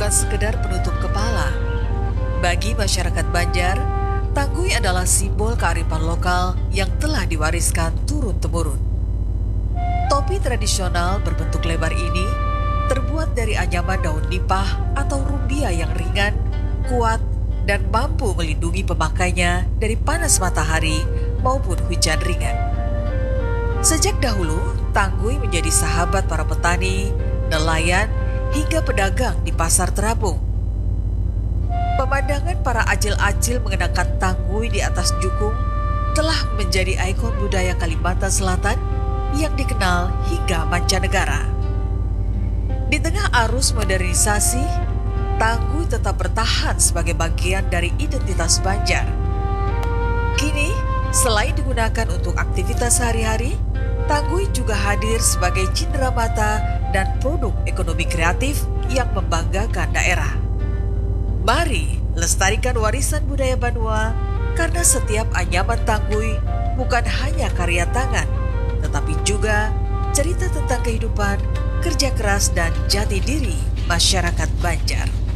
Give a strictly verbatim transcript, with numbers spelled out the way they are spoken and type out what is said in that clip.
bukan sekedar penutup kepala. Bagi masyarakat Banjar, Tanggui adalah simbol kearifan lokal yang telah diwariskan turun-temurun. Topi tradisional berbentuk lebar ini terbuat dari anyaman daun nipah atau rumbia yang ringan, kuat, dan mampu melindungi pemakainya dari panas matahari maupun hujan ringan. Sejak dahulu, Tanggui menjadi sahabat para petani, nelayan, hingga pedagang di pasar terapung. Pemandangan para acil-acil mengenakan tanggui di atas jukung telah menjadi ikon budaya Kalimantan Selatan yang dikenal hingga mancanegara. Di tengah arus modernisasi, tanggui tetap bertahan sebagai bagian dari identitas Banjar. Kini, selain digunakan untuk aktivitas sehari-hari, tanggui juga hadir sebagai cindera mata dan produk ekonomi kreatif yang membanggakan daerah. Mari lestarikan warisan budaya Banua, karena setiap anyaman tanggui bukan hanya karya tangan, tetapi juga cerita tentang kehidupan, kerja keras, dan jati diri masyarakat Banjar.